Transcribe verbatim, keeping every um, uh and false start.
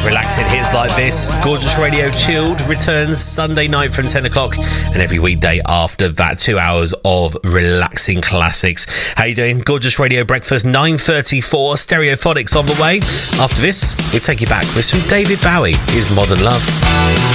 relaxing hits like this. Gorgeous Radio Chilled returns Sunday night from ten o'clock and every weekday after that. Two hours of relaxing classics. How you doing? Gorgeous Radio Breakfast, nine thirty-four. Stereophonics on the way. After this, we'll take you back with some David Bowie, his Modern Love.